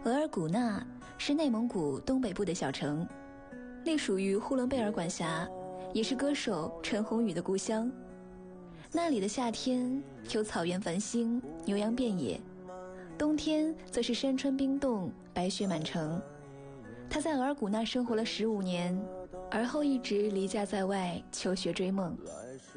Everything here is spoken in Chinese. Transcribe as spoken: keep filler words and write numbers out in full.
额尔古纳是内蒙古东北部的小城，隶属于呼伦贝尔管辖，也是歌手陈鸿宇的故乡。那里的夏天有草原繁星，牛羊遍野，冬天则是山川冰冻，白雪满城。他在额尔古纳生活了十五年，而后一直离家在外求学追梦。